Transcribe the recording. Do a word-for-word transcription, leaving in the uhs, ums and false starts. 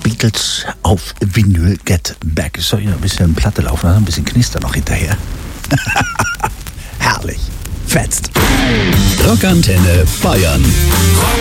Beatles auf Vinyl Get Back. Es soll ja ein bisschen Platte laufen, also ein bisschen Knister noch hinterher. Herrlich. Fetzt. Rockantenne Bayern.